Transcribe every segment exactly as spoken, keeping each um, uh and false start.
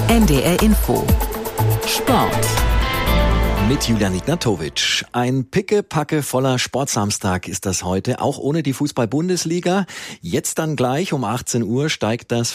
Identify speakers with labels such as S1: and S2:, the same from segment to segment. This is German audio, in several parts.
S1: N D R Info Sport
S2: mit Julian Ignatowitsch. Ein Pickepacke voller Sportsamstag ist das heute, auch ohne die Fußball-Bundesliga. Jetzt dann gleich um achtzehn Uhr steigt das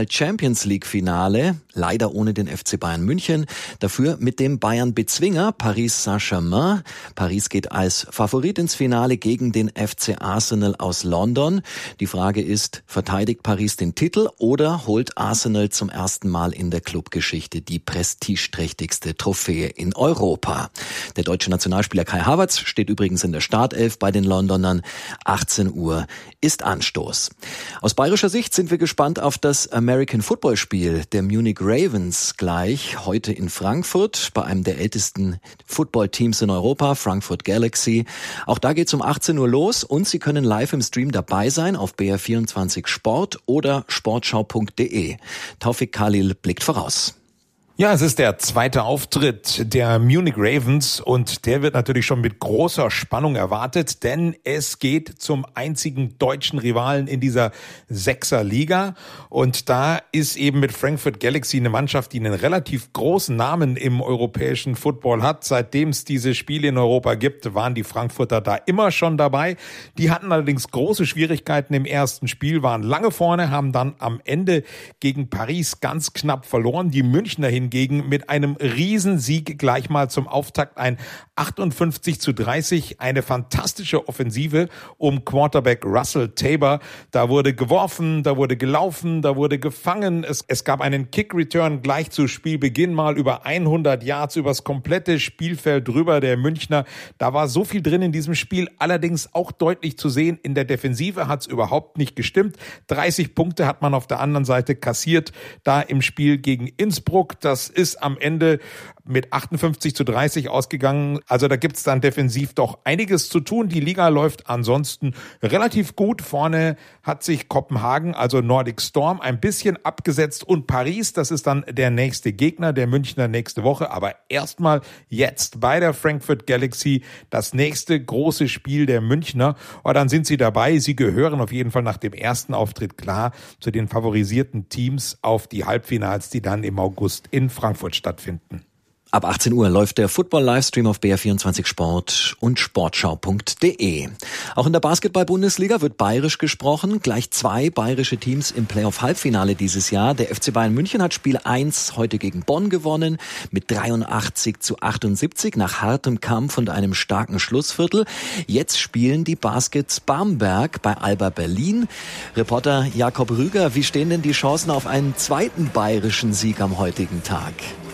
S2: Fußball-Champions-League-Finale, leider ohne den F C Bayern München, dafür mit dem Bayern-Bezwinger Paris Saint-Germain. Paris geht als Favorit ins Finale gegen den F C Arsenal aus London. Die Frage ist, verteidigt Paris den Titel oder holt Arsenal zum ersten Mal in der Clubgeschichte die prestigeträchtigste Trophäe in Europa? Der deutsche Nationalspieler Kai Havertz steht übrigens in der Startelf bei den Londonern. achtzehn Uhr ist Anstoß. Aus bayerischer Sicht sind wir gespannt auf das American Football Spiel der Munich Ravens gleich heute in Frankfurt bei einem der ältesten Football-Teams in Europa, Frankfurt Galaxy. Auch da geht's um achtzehn Uhr los und Sie können live im Stream dabei sein auf B R vierundzwanzig Sport oder sportschau punkt de. Taufik Khalil blickt voraus.
S3: Ja, es ist der zweite Auftritt der Munich Ravens und der wird natürlich schon mit großer Spannung erwartet, denn es geht zum einzigen deutschen Rivalen in dieser Sechserliga und da ist eben mit Frankfurt Galaxy eine Mannschaft, die einen relativ großen Namen im europäischen Football hat. Seitdem es diese Spiele in Europa gibt, waren die Frankfurter da immer schon dabei. Die hatten allerdings große Schwierigkeiten im ersten Spiel, waren lange vorne, haben dann am Ende gegen Paris ganz knapp verloren. Die Münchner hin Hingegen mit einem Riesensieg gleich mal zum Auftakt, ein achtundfünfzig zu dreißig, eine fantastische Offensive um Quarterback Russell Tabor. Da wurde geworfen, da wurde gelaufen, da wurde gefangen. Es, es gab einen Kick-Return gleich zu Spielbeginn mal über hundert Yards übers komplette Spielfeld drüber der Münchner. Da war so viel drin in diesem Spiel, allerdings auch deutlich zu sehen, in der Defensive hat es überhaupt nicht gestimmt. dreißig Punkte hat man auf der anderen Seite kassiert, da im Spiel gegen Innsbruck. Das Das ist am Ende mit achtundfünfzig zu dreißig ausgegangen. Also da gibt's dann defensiv doch einiges zu tun. Die Liga läuft ansonsten relativ gut. Vorne hat sich Kopenhagen, also Nordic Storm, ein bisschen abgesetzt. Und Paris, das ist dann der nächste Gegner, der Münchner nächste Woche. Aber erstmal jetzt bei der Frankfurt Galaxy das nächste große Spiel der Münchner. Und dann sind sie dabei. Sie gehören auf jeden Fall nach dem ersten Auftritt klar zu den favorisierten Teams auf die Halbfinals, die dann im August in Frankfurt stattfinden.
S2: Ab achtzehn Uhr läuft der Football-Livestream auf B R vierundzwanzig Sport und sportschau punkt de. Auch in der Basketball-Bundesliga wird bayerisch gesprochen. Gleich zwei bayerische Teams im Playoff-Halbfinale dieses Jahr. Der F C Bayern München hat Spiel eins heute gegen Bonn gewonnen mit dreiundachtzig zu achtundsiebzig nach hartem Kampf und einem starken Schlussviertel. Jetzt spielen die Baskets Bamberg bei Alba Berlin. Reporter Jakob Rüger, wie stehen denn die Chancen auf einen zweiten bayerischen Sieg am heutigen Tag?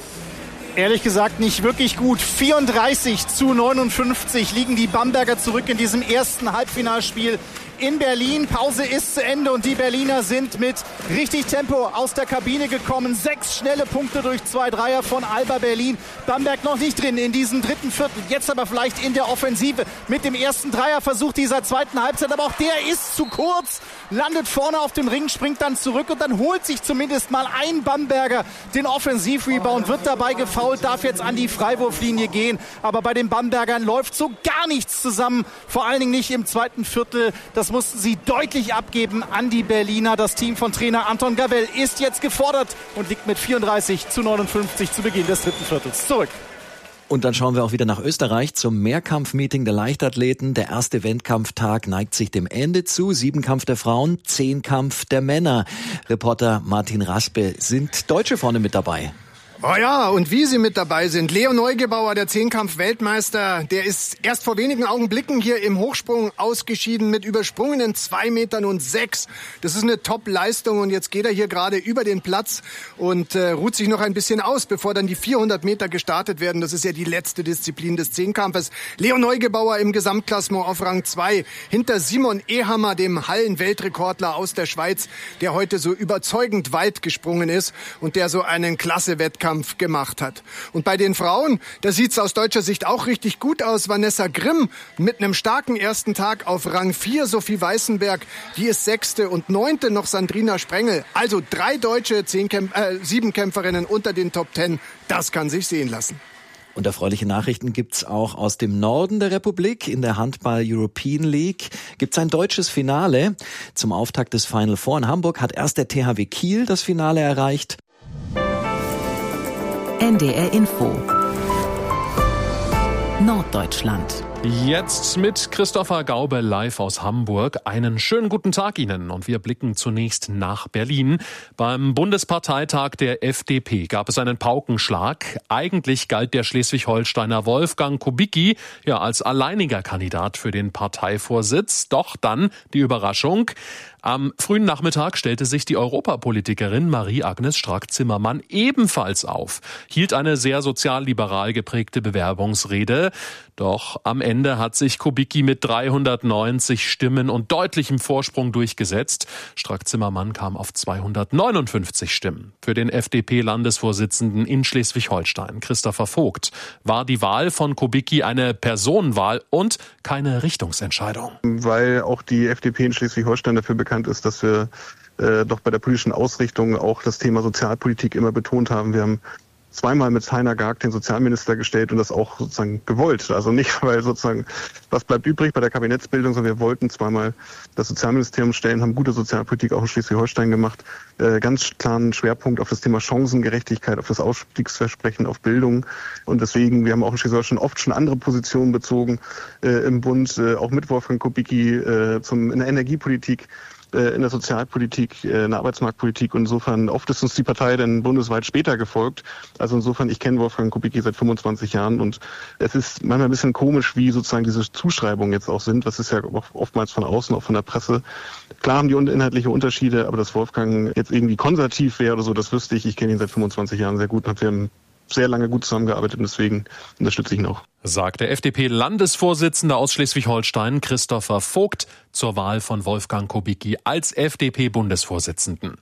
S4: Ehrlich gesagt nicht wirklich gut. vierunddreißig zu neunundfünfzig liegen die Bamberger zurück in diesem ersten Halbfinalspiel in Berlin. Pause ist zu Ende und die Berliner sind mit richtig Tempo aus der Kabine gekommen. Sechs schnelle Punkte durch zwei Dreier von Alba Berlin. Bamberg noch nicht drin in diesem dritten Viertel. Jetzt aber vielleicht in der Offensive mit dem ersten Dreierversuch dieser zweiten Halbzeit. Aber auch der ist zu kurz. Landet vorne auf dem Ring, springt dann zurück und dann holt sich zumindest mal ein Bamberger den Offensivrebound. Wird dabei gefoult, darf jetzt an die Freiwurflinie gehen. Aber bei den Bambergern läuft so gar nichts zusammen. Vor allen Dingen nicht im zweiten Viertel. Das mussten sie deutlich abgeben an die Berliner. Das Team von Trainer Anton Gavell ist jetzt gefordert und liegt mit vierunddreißig zu neunundfünfzig zu Beginn des dritten Viertels zurück.
S2: Und dann schauen wir auch wieder nach Österreich zum Mehrkampf-Meeting der Leichtathleten. Der erste Wettkampftag neigt sich dem Ende zu. Siebenkampf der Frauen, Zehnkampf der Männer. Reporter Martin Raspe, sind Deutsche vorne mit dabei?
S5: Oh ja, und wie sie mit dabei sind. Leo Neugebauer, der Zehnkampf-Weltmeister, der ist erst vor wenigen Augenblicken hier im Hochsprung ausgeschieden mit übersprungenen zwei Metern und sechs. Das ist eine Top-Leistung und jetzt geht er hier gerade über den Platz und äh, ruht sich noch ein bisschen aus, bevor dann die vierhundert Meter gestartet werden. Das ist ja die letzte Disziplin des Zehnkampfes. Leo Neugebauer im Gesamtklassement auf Rang zwei hinter Simon Ehammer, dem Hallen-Weltrekordler aus der Schweiz, der heute so überzeugend weit gesprungen ist und der so einen Klasse-Wettkampf gemacht hat. Und bei den Frauen, da sieht's aus deutscher Sicht auch richtig gut aus. Vanessa Grimm mit einem starken ersten Tag auf Rang vier. Sophie Weißenberg, die ist sechste und neunte noch Sandrina Sprengel. Also drei deutsche Zehnkämpf- äh, Siebenkämpferinnen unter den Top Ten. Das kann sich sehen lassen.
S2: Und erfreuliche Nachrichten gibt's auch aus dem Norden der Republik. In der Handball-European League gibt's ein deutsches Finale. Zum Auftakt des Final Four in Hamburg hat erst der T H W Kiel das Finale erreicht.
S1: N D R Info Norddeutschland.
S6: Jetzt mit Christopher Gaube live aus Hamburg. Einen schönen guten Tag Ihnen und wir blicken zunächst nach Berlin. Beim Bundesparteitag der F D P gab es einen Paukenschlag. Eigentlich galt der Schleswig-Holsteiner Wolfgang Kubicki ja als alleiniger Kandidat für den Parteivorsitz. Doch dann die Überraschung. Am frühen Nachmittag stellte sich die Europapolitikerin Marie-Agnes Strack-Zimmermann ebenfalls auf, hielt eine sehr sozialliberal geprägte Bewerbungsrede. Doch am Ende hat sich Kubicki mit dreihundertneunzig Stimmen und deutlichem Vorsprung durchgesetzt. Strack-Zimmermann kam auf zweihundertneunundfünfzig Stimmen. Für den F D P-Landesvorsitzenden in Schleswig-Holstein, Christopher Vogt, war die Wahl von Kubicki eine Personenwahl und keine Richtungsentscheidung.
S7: Weil auch die F D P in Schleswig-Holstein dafür bekannt ist, dass wir äh, doch bei der politischen Ausrichtung auch das Thema Sozialpolitik immer betont haben. Wir haben zweimal mit Heiner Gag den Sozialminister gestellt und das auch sozusagen gewollt. Also nicht, weil sozusagen, was bleibt übrig bei der Kabinettsbildung, sondern wir wollten zweimal das Sozialministerium stellen, haben gute Sozialpolitik auch in Schleswig-Holstein gemacht. Äh, ganz klaren Schwerpunkt auf das Thema Chancengerechtigkeit, auf das Ausstiegsversprechen, auf Bildung. Und deswegen, wir haben auch in Schleswig-Holstein oft schon andere Positionen bezogen äh, im Bund, äh, auch mit Wolfgang Kubicki äh, zum, in der Energiepolitik, in der Sozialpolitik, in der Arbeitsmarktpolitik und insofern oft ist uns die Partei dann bundesweit später gefolgt. Also insofern, ich kenne Wolfgang Kubicki seit fünfundzwanzig Jahren und es ist manchmal ein bisschen komisch, wie sozusagen diese Zuschreibungen jetzt auch sind. Das ist ja oftmals von außen, auch von der Presse. Klar haben die inhaltliche Unterschiede, aber dass Wolfgang jetzt irgendwie konservativ wäre oder so, das wüsste ich. Ich kenne ihn seit fünfundzwanzig Jahren sehr gut und habe sehr lange gut zusammengearbeitet und deswegen unterstütze ich ihn auch.
S6: Sagt der F D P-Landesvorsitzende aus Schleswig-Holstein, Christopher Vogt, zur Wahl von Wolfgang Kubicki als F D P-Bundesvorsitzenden.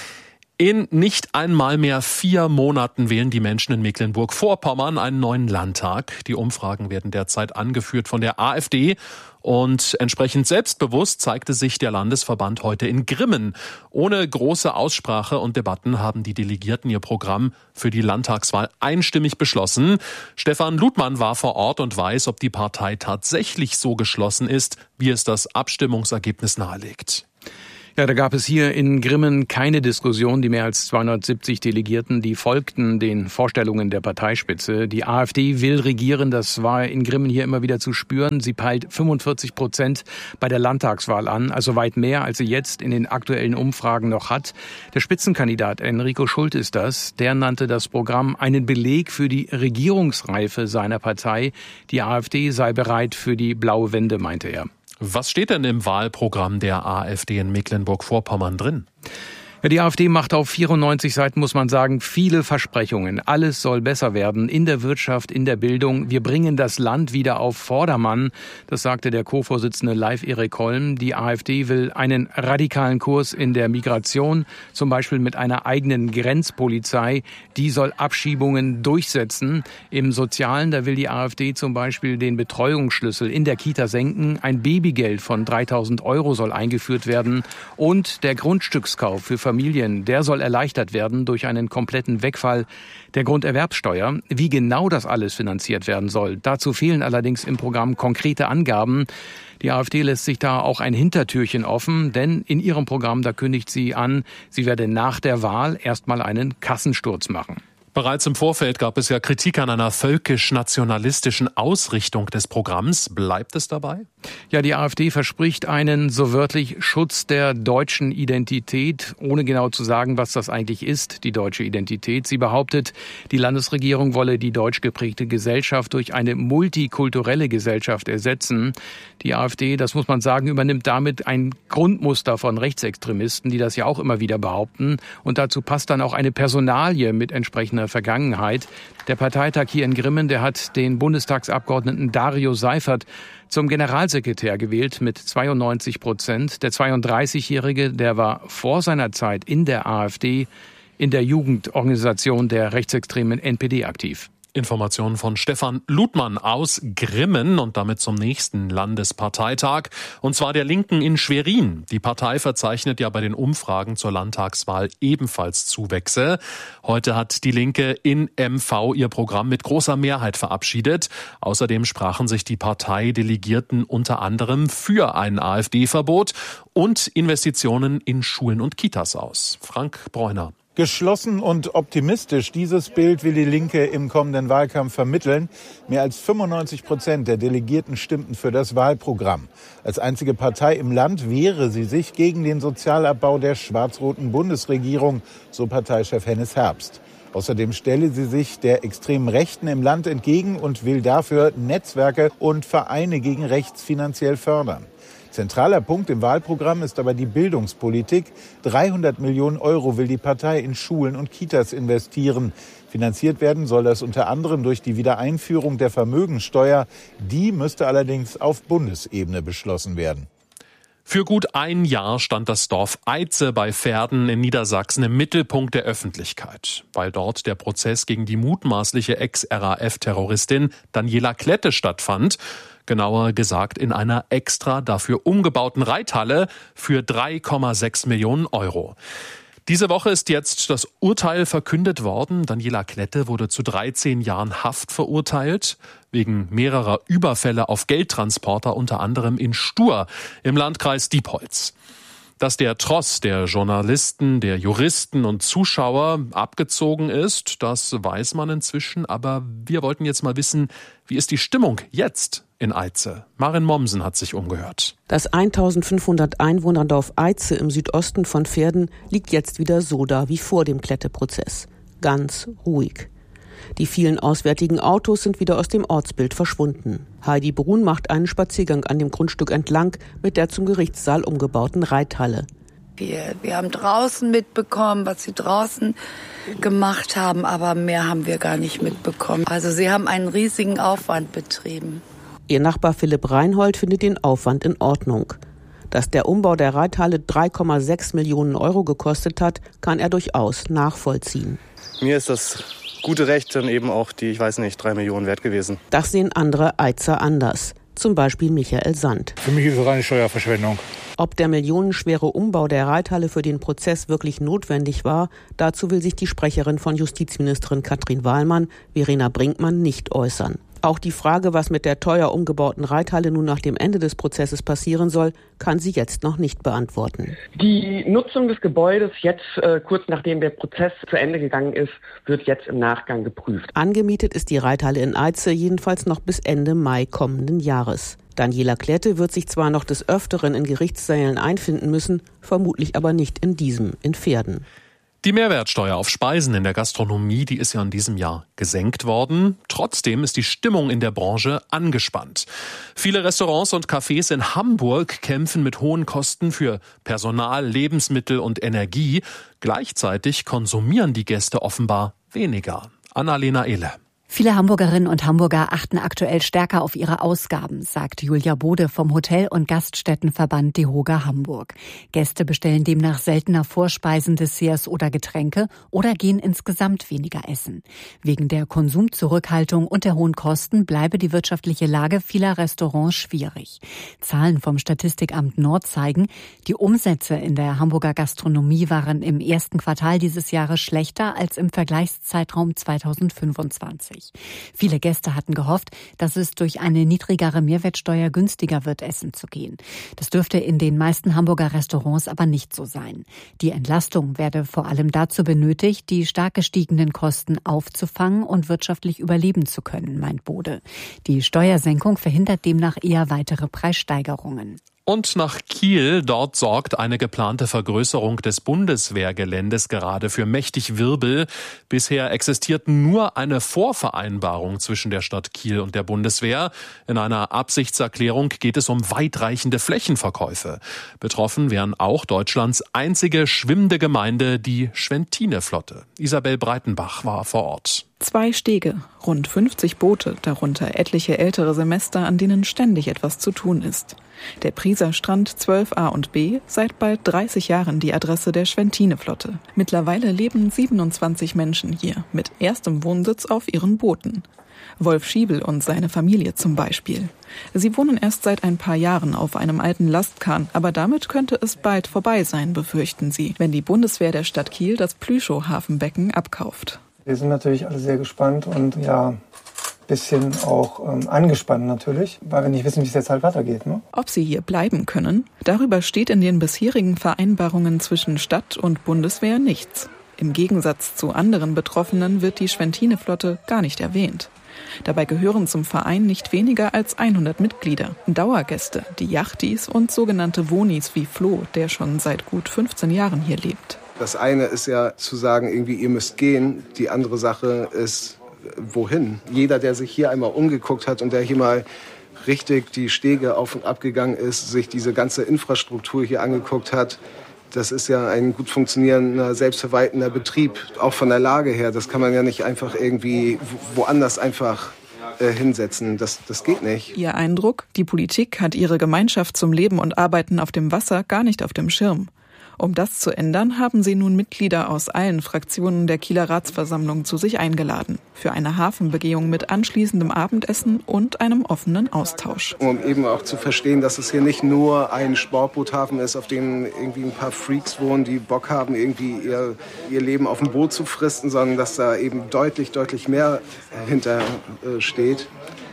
S6: In nicht einmal mehr vier Monaten wählen die Menschen in Mecklenburg-Vorpommern einen neuen Landtag. Die Umfragen werden derzeit angeführt von der AfD. Und entsprechend selbstbewusst zeigte sich der Landesverband heute in Grimmen. Ohne große Aussprache und Debatten haben die Delegierten ihr Programm für die Landtagswahl einstimmig beschlossen. Stefan Ludmann war vor Ort und weiß, ob die Partei tatsächlich so geschlossen ist, wie es das Abstimmungsergebnis nahelegt.
S8: Ja, da gab es hier in Grimmen keine Diskussion. Die mehr als zweihundertsiebzig Delegierten, die folgten den Vorstellungen der Parteispitze. Die AfD will regieren, das war in Grimmen hier immer wieder zu spüren. Sie peilt fünfundvierzig Prozent bei der Landtagswahl an, also weit mehr, als sie jetzt in den aktuellen Umfragen noch hat. Der Spitzenkandidat Enrico Schult ist das. Der nannte das Programm einen Beleg für die Regierungsreife seiner Partei. Die AfD sei bereit für die blaue Wende, meinte er.
S6: Was steht denn im Wahlprogramm der AfD in Mecklenburg-Vorpommern drin?
S8: Ja, die AfD macht auf vierundneunzig Seiten, muss man sagen, viele Versprechungen. Alles soll besser werden in der Wirtschaft, in der Bildung. Wir bringen das Land wieder auf Vordermann. Das sagte der Co-Vorsitzende Leif Erik Holm. Die AfD will einen radikalen Kurs in der Migration, zum Beispiel mit einer eigenen Grenzpolizei. Die soll Abschiebungen durchsetzen. Im Sozialen, da will die AfD zum Beispiel den Betreuungsschlüssel in der Kita senken. Ein Babygeld von dreitausend Euro soll eingeführt werden. Und der Grundstückskauf für Familien Familien, der soll erleichtert werden durch einen kompletten Wegfall der Grunderwerbsteuer. Wie genau das alles finanziert werden soll, dazu fehlen allerdings im Programm konkrete Angaben. Die AfD lässt sich da auch ein Hintertürchen offen, denn in ihrem Programm, da kündigt sie an, sie werde nach der Wahl erstmal einen Kassensturz machen.
S6: Bereits im Vorfeld gab es ja Kritik an einer völkisch-nationalistischen Ausrichtung des Programms. Bleibt es dabei?
S8: Ja, die AfD verspricht einen so wörtlich Schutz der deutschen Identität, ohne genau zu sagen, was das eigentlich ist, die deutsche Identität. Sie behauptet, die Landesregierung wolle die deutsch geprägte Gesellschaft durch eine multikulturelle Gesellschaft ersetzen. Die AfD, das muss man sagen, übernimmt damit ein Grundmuster von Rechtsextremisten, die das ja auch immer wieder behaupten. Und dazu passt dann auch eine Personalie mit entsprechender Vergangenheit. Der Parteitag hier in Grimmen, der hat den Bundestagsabgeordneten Dario Seifert zum Generalsekretär gewählt mit zweiundneunzig Prozent. Der zweiunddreißigjährige, der war vor seiner Zeit in der AfD in der Jugendorganisation der rechtsextremen N P D aktiv.
S6: Informationen von Stefan Ludmann aus Grimmen und damit zum nächsten Landesparteitag, und zwar der Linken in Schwerin. Die Partei verzeichnet ja bei den Umfragen zur Landtagswahl ebenfalls Zuwächse. Heute hat die Linke in M V ihr Programm mit großer Mehrheit verabschiedet. Außerdem sprachen sich die Parteidelegierten unter anderem für ein AfD-Verbot und Investitionen in Schulen und Kitas aus. Frank Bräuner.
S9: Geschlossen und optimistisch, dieses Bild will die Linke im kommenden Wahlkampf vermitteln. Mehr als fünfundneunzig Prozent der Delegierten stimmten für das Wahlprogramm. Als einzige Partei im Land wehre sie sich gegen den Sozialabbau der schwarz-roten Bundesregierung, so Parteichef Hennes Herbst. Außerdem stelle sie sich der extremen Rechten im Land entgegen und will dafür Netzwerke und Vereine gegen rechts finanziell fördern. Zentraler Punkt im Wahlprogramm ist aber die Bildungspolitik. dreihundert Millionen Euro will die Partei in Schulen und Kitas investieren. Finanziert werden soll das unter anderem durch die Wiedereinführung der Vermögensteuer. Die müsste allerdings auf Bundesebene beschlossen werden.
S6: Für gut ein Jahr stand das Dorf Eitze bei Verden in Niedersachsen im Mittelpunkt der Öffentlichkeit, weil dort der Prozess gegen die mutmaßliche Ex-R A F-Terroristin Daniela Klette stattfand. Genauer gesagt in einer extra dafür umgebauten Reithalle für drei Komma sechs Millionen Euro. Diese Woche ist jetzt das Urteil verkündet worden. Daniela Klette wurde zu dreizehn Jahren Haft verurteilt, wegen mehrerer Überfälle auf Geldtransporter, unter anderem in Stur im Landkreis Diepholz. Dass der Tross der Journalisten, der Juristen und Zuschauer abgezogen ist, das weiß man inzwischen. Aber wir wollten jetzt mal wissen, wie ist die Stimmung jetzt in Eitze? Maren Mommsen hat sich umgehört.
S10: Das eintausendfünfhundert Einwohnerdorf Eitze im Südosten von Verden liegt jetzt wieder so da wie vor dem Klette-Prozess. Ganz ruhig. Die vielen auswärtigen Autos sind wieder aus dem Ortsbild verschwunden. Heidi Brun macht einen Spaziergang an dem Grundstück entlang mit der zum Gerichtssaal umgebauten Reithalle.
S11: Wir, wir haben draußen mitbekommen, was sie draußen gemacht haben, aber mehr haben wir gar nicht mitbekommen. Also sie haben einen riesigen Aufwand betrieben.
S10: Ihr Nachbar Philipp Reinhold findet den Aufwand in Ordnung. Dass der Umbau der Reithalle drei Komma sechs Millionen Euro gekostet hat, kann er durchaus nachvollziehen.
S12: Mir ist das gute Recht dann eben auch die, ich weiß nicht, drei Millionen wert gewesen.
S10: Das sehen andere Eizer anders. Zum Beispiel Michael Sand.
S13: Für mich ist es reine Steuerverschwendung.
S10: Ob der millionenschwere Umbau der Reithalle für den Prozess wirklich notwendig war, dazu will sich die Sprecherin von Justizministerin Katrin Wahlmann, Verena Brinkmann, nicht äußern. Auch die Frage, was mit der teuer umgebauten Reithalle nun nach dem Ende des Prozesses passieren soll, kann sie jetzt noch nicht beantworten.
S14: Die Nutzung des Gebäudes jetzt, äh, kurz nachdem der Prozess zu Ende gegangen ist, wird jetzt im Nachgang geprüft.
S10: Angemietet ist die Reithalle in Eitze jedenfalls noch bis Ende Mai kommenden Jahres. Daniela Klette wird sich zwar noch des Öfteren in Gerichtssälen einfinden müssen, vermutlich aber nicht in diesem, in Verden.
S6: Die Mehrwertsteuer auf Speisen in der Gastronomie, die ist ja in diesem Jahr gesenkt worden. Trotzdem ist die Stimmung in der Branche angespannt. Viele Restaurants und Cafés in Hamburg kämpfen mit hohen Kosten für Personal, Lebensmittel und Energie. Gleichzeitig konsumieren die Gäste offenbar weniger. Annalena Ehle.
S15: Viele Hamburgerinnen und Hamburger achten aktuell stärker auf ihre Ausgaben, sagt Julia Bode vom Hotel- und Gaststättenverband DEHOGA Hamburg. Gäste bestellen demnach seltener Vorspeisen, Desserts oder Getränke oder gehen insgesamt weniger essen. Wegen der Konsumzurückhaltung und der hohen Kosten bleibe die wirtschaftliche Lage vieler Restaurants schwierig. Zahlen vom Statistikamt Nord zeigen, die Umsätze in der Hamburger Gastronomie waren im ersten Quartal dieses Jahres schlechter als im Vergleichszeitraum zweitausendfünfundzwanzig. Viele Gäste hatten gehofft, dass es durch eine niedrigere Mehrwertsteuer günstiger wird, essen zu gehen. Das dürfte in den meisten Hamburger Restaurants aber nicht so sein. Die Entlastung werde vor allem dazu benötigt, die stark gestiegenen Kosten aufzufangen und wirtschaftlich überleben zu können, meint Bode. Die Steuersenkung verhindert demnach eher weitere Preissteigerungen.
S6: Und nach Kiel, dort sorgt eine geplante Vergrößerung des Bundeswehrgeländes gerade für mächtig Wirbel. Bisher existiert nur eine Vorvereinbarung zwischen der Stadt Kiel und der Bundeswehr. In einer Absichtserklärung geht es um weitreichende Flächenverkäufe. Betroffen wären auch Deutschlands einzige schwimmende Gemeinde, die Schwentine-Flotte. Isabel Breitenbach war vor Ort.
S16: Zwei Stege, rund fünfzig Boote, darunter etliche ältere Semester, an denen ständig etwas zu tun ist. Der Prieser Strand zwölf a und b, seit bald dreißig Jahren die Adresse der Schwentine-Flotte. Mittlerweile leben siebenundzwanzig Menschen hier, mit erstem Wohnsitz auf ihren Booten. Wolf Schiebel und seine Familie zum Beispiel. Sie wohnen erst seit ein paar Jahren auf einem alten Lastkahn, aber damit könnte es bald vorbei sein, befürchten sie, wenn die Bundeswehr der Stadt Kiel das Plüschow-Hafenbecken abkauft.
S17: Wir sind natürlich alle sehr gespannt und ja, ein bisschen auch ähm, angespannt natürlich, weil wir nicht wissen, wie es jetzt halt weitergeht. Ne?
S16: Ob sie hier bleiben können, darüber steht in den bisherigen Vereinbarungen zwischen Stadt und Bundeswehr nichts. Im Gegensatz zu anderen Betroffenen wird die Schwentine-Flotte gar nicht erwähnt. Dabei gehören zum Verein nicht weniger als hundert Mitglieder, Dauergäste, die Yachtis und sogenannte Wohnis wie Flo, der schon seit gut fünfzehn Jahren hier lebt.
S13: Das eine ist ja zu sagen, irgendwie ihr müsst gehen. Die andere Sache ist, wohin? Jeder, der sich hier einmal umgeguckt hat und der hier mal richtig die Stege auf und ab gegangen ist, sich diese ganze Infrastruktur hier angeguckt hat, das ist ja ein gut funktionierender, selbstverwaltender Betrieb, auch von der Lage her. Das kann man ja nicht einfach irgendwie woanders einfach äh, hinsetzen. Das, das geht nicht.
S16: Ihr Eindruck? Die Politik hat ihre Gemeinschaft zum Leben und Arbeiten auf dem Wasser gar nicht auf dem Schirm. Um das zu ändern, haben sie nun Mitglieder aus allen Fraktionen der Kieler Ratsversammlung zu sich eingeladen. Für eine Hafenbegehung mit anschließendem Abendessen und einem offenen Austausch.
S13: Um eben auch zu verstehen, dass es hier nicht nur ein Sportboothafen ist, auf dem irgendwie ein paar Freaks wohnen, die Bock haben, irgendwie ihr, ihr Leben auf dem Boot zu fristen, sondern dass da eben deutlich, deutlich mehr hinter äh, steht.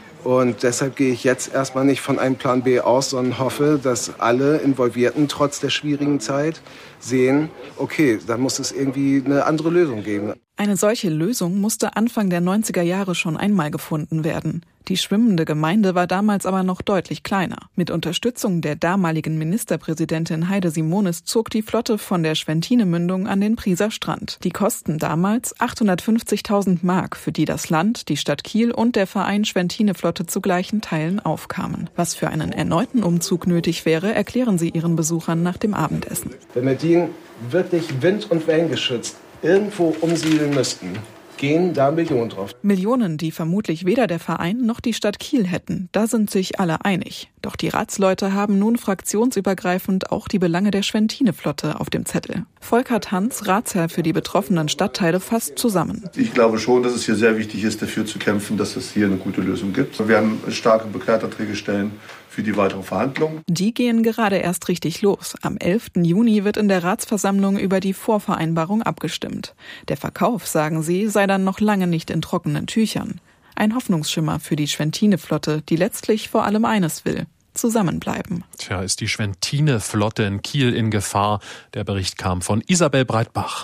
S13: Und deshalb gehe ich jetzt erstmal nicht von einem Plan B aus, sondern hoffe, dass alle Involvierten trotz der schwierigen Zeit sehen, okay, da muss es irgendwie eine andere Lösung geben.
S16: Eine solche Lösung musste Anfang der neunziger Jahre schon einmal gefunden werden. Die schwimmende Gemeinde war damals aber noch deutlich kleiner. Mit Unterstützung der damaligen Ministerpräsidentin Heide Simonis zog die Flotte von der Schwentine-Mündung an den Prieser Strand. Die Kosten damals achthundertfünfzigtausend Mark, für die das Land, die Stadt Kiel und der Verein Schwentine-Flotte zu gleichen Teilen aufkamen. Was für einen erneuten Umzug nötig wäre, erklären sie ihren Besuchern nach dem Abendessen.
S13: Wenn wir die wirklich wind- und wellengeschützt irgendwo umsiedeln müssten, gehen da Millionen drauf.
S16: Millionen, die vermutlich weder der Verein noch die Stadt Kiel hätten. Da sind sich alle einig. Doch die Ratsleute haben nun fraktionsübergreifend auch die Belange der Schwentine-Flotte auf dem Zettel. Volkert Hans, Ratsherr für die betroffenen Stadtteile, fasst zusammen.
S18: Ich glaube schon, dass es hier sehr wichtig ist, dafür zu kämpfen, dass es hier eine gute Lösung gibt. Wir haben starke Begleitanträge stellen für die weiteren Verhandlungen.
S16: Die gehen gerade erst richtig los. Am elften Juni wird in der Ratsversammlung über die Vorvereinbarung abgestimmt. Der Verkauf, sagen sie, sei dann noch lange nicht in trockenen Tüchern. Ein Hoffnungsschimmer für die Schwentine-Flotte, die letztlich vor allem eines will: zusammenbleiben.
S6: Tja, ist die Schwentine-Flotte in Kiel in Gefahr? Der Bericht kam von Isabel Breitbach.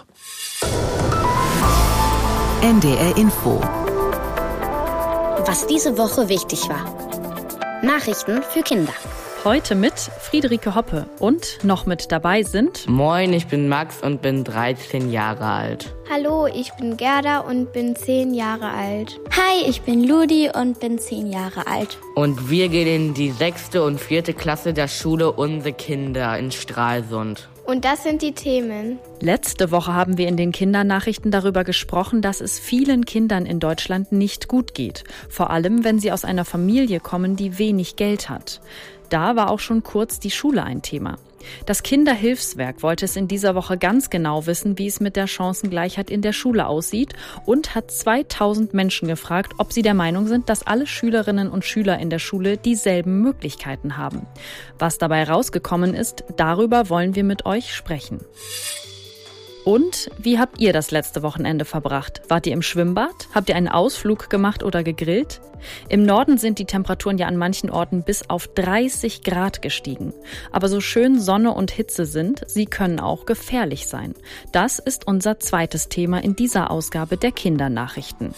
S1: N D R Info.
S19: Was diese Woche wichtig war. Nachrichten für Kinder.
S20: Heute mit Friederike Hoppe und noch mit dabei sind...
S21: Moin, ich bin Max und bin dreizehn Jahre alt.
S22: Hallo, ich bin Gerda und bin zehn Jahre alt.
S23: Hi, ich bin Ludi und bin zehn Jahre alt.
S21: Und wir gehen in die sechste und vierte Klasse der Schule Unsere Kinder in Stralsund.
S22: Und das sind die Themen.
S20: Letzte Woche haben wir in den Kindernachrichten darüber gesprochen, dass es vielen Kindern in Deutschland nicht gut geht. Vor allem, wenn sie aus einer Familie kommen, die wenig Geld hat. Da war auch schon kurz die Schule ein Thema. Das Kinderhilfswerk wollte es in dieser Woche ganz genau wissen, wie es mit der Chancengleichheit in der Schule aussieht und hat zweitausend Menschen gefragt, ob sie der Meinung sind, dass alle Schülerinnen und Schüler in der Schule dieselben Möglichkeiten haben. Was dabei rausgekommen ist, darüber wollen wir mit euch sprechen. Und wie habt ihr das letzte Wochenende verbracht? Wart ihr im Schwimmbad? Habt ihr einen Ausflug gemacht oder gegrillt? Im Norden sind die Temperaturen ja an manchen Orten bis auf dreißig Grad gestiegen. Aber so schön Sonne und Hitze sind, sie können auch gefährlich sein. Das ist unser zweites Thema in dieser Ausgabe der Kindernachrichten.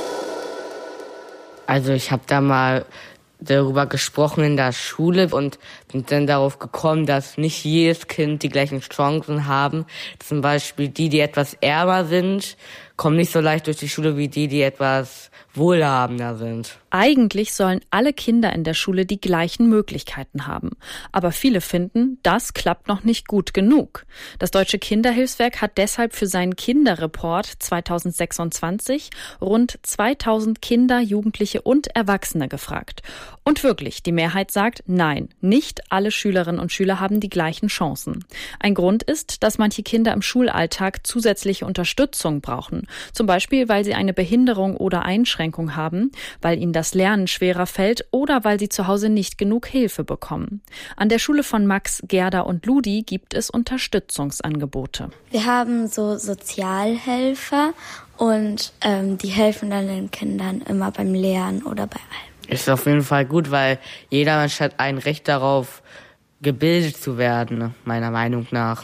S21: Also ich habe da mal darüber gesprochen in der Schule und sind dann darauf gekommen, dass nicht jedes Kind die gleichen Chancen haben. Zum Beispiel die, die etwas ärmer sind, kommen nicht so leicht durch die Schule wie die, die etwas wohlhabender sind.
S20: Eigentlich sollen alle Kinder in der Schule die gleichen Möglichkeiten haben. Aber viele finden, das klappt noch nicht gut genug. Das Deutsche Kinderhilfswerk hat deshalb für seinen Kinderreport zweitausendsechsundzwanzig rund zweitausend Kinder, Jugendliche und Erwachsene gefragt. Und wirklich, die Mehrheit sagt, nein, nicht alle Schülerinnen und Schüler haben die gleichen Chancen. Ein Grund ist, dass manche Kinder im Schulalltag zusätzliche Unterstützung brauchen. Zum Beispiel, weil sie eine Behinderung oder Einschränkung haben, weil ihnen das Lernen schwerer fällt oder weil sie zu Hause nicht genug Hilfe bekommen. An der Schule von Max, Gerda und Ludi gibt es Unterstützungsangebote.
S23: Wir haben so Sozialhelfer und ähm, die helfen dann den Kindern immer beim Lernen oder bei allem.
S21: Ist auf jeden Fall gut, weil jeder Mensch hat ein Recht darauf, gebildet zu werden, meiner Meinung nach.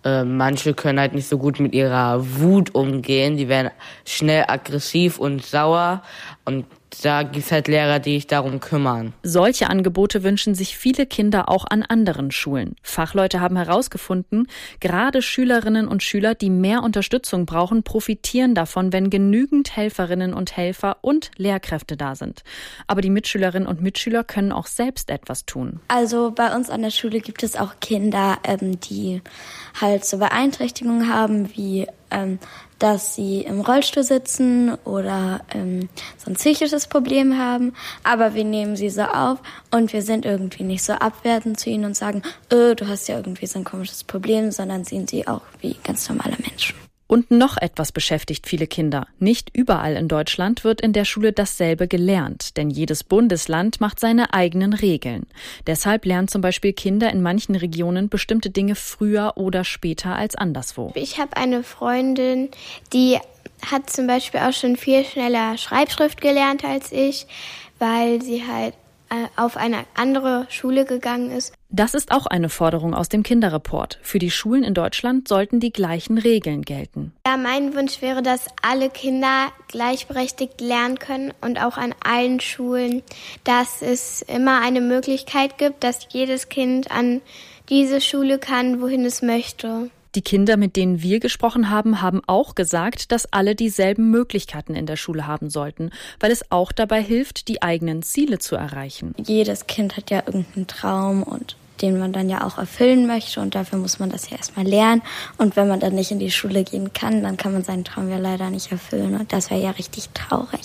S21: Äh, manche können halt nicht so gut mit ihrer Wut umgehen. Die werden schnell aggressiv und sauer. Und da gibt's halt Lehrer, die sich darum kümmern.
S20: Solche Angebote wünschen sich viele Kinder auch an anderen Schulen. Fachleute haben herausgefunden, gerade Schülerinnen und Schüler, die mehr Unterstützung brauchen, profitieren davon, wenn genügend Helferinnen und Helfer und Lehrkräfte da sind. Aber die Mitschülerinnen und Mitschüler können auch selbst etwas tun.
S23: Also bei uns an der Schule gibt es auch Kinder, ähm, die halt so Beeinträchtigungen haben, wie ähm, dass sie im Rollstuhl sitzen oder ähm, so ein psychisches Problem haben. Aber wir nehmen sie so auf und wir sind irgendwie nicht so abwertend zu ihnen und sagen, äh, du hast ja irgendwie so ein komisches Problem, sondern sehen sie auch wie ganz normale Menschen.
S20: Und noch etwas beschäftigt viele Kinder. Nicht überall in Deutschland wird in der Schule dasselbe gelernt, denn jedes Bundesland macht seine eigenen Regeln. Deshalb lernen zum Beispiel Kinder in manchen Regionen bestimmte Dinge früher oder später als anderswo.
S22: Ich habe eine Freundin, die hat zum Beispiel auch schon viel schneller Schreibschrift gelernt als ich, weil sie halt auf eine andere Schule gegangen ist.
S20: Das ist auch eine Forderung aus dem Kinderreport. Für die Schulen in Deutschland sollten die gleichen Regeln gelten.
S22: Ja, mein Wunsch wäre, dass alle Kinder gleichberechtigt lernen können und auch an allen Schulen, dass es immer eine Möglichkeit gibt, dass jedes Kind an diese Schule kann, wohin es möchte.
S20: Die Kinder, mit denen wir gesprochen haben, haben auch gesagt, dass alle dieselben Möglichkeiten in der Schule haben sollten, weil es auch dabei hilft, die eigenen Ziele zu erreichen.
S23: Jedes Kind hat ja irgendeinen Traum und den man dann ja auch erfüllen möchte und dafür muss man das ja erstmal lernen. Und wenn man dann nicht in die Schule gehen kann, dann kann man seinen Traum ja leider nicht erfüllen und das wäre ja richtig traurig.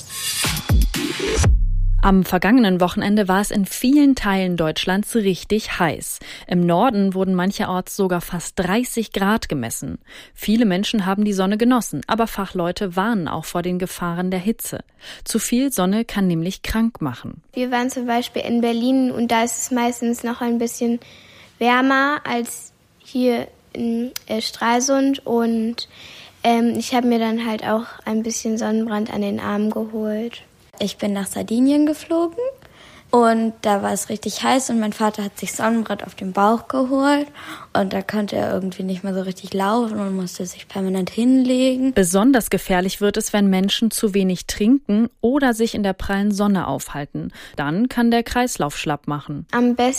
S20: Am vergangenen Wochenende war es in vielen Teilen Deutschlands richtig heiß. Im Norden wurden mancherorts sogar fast dreißig Grad gemessen. Viele Menschen haben die Sonne genossen, aber Fachleute warnen auch vor den Gefahren der Hitze. Zu viel Sonne kann nämlich krank machen.
S22: Wir waren zum Beispiel in Berlin und da ist es meistens noch ein bisschen wärmer als hier in Stralsund und ähm, ich habe mir dann halt auch ein bisschen Sonnenbrand an den Armen geholt.
S23: Ich bin nach Sardinien geflogen und da war es richtig heiß und mein Vater hat sich Sonnenbrand auf den Bauch geholt und da konnte er irgendwie nicht mehr so richtig laufen und musste sich permanent hinlegen.
S20: Besonders gefährlich wird es, wenn Menschen zu wenig trinken oder sich in der prallen Sonne aufhalten. Dann kann der Kreislauf schlapp machen.
S22: Am besten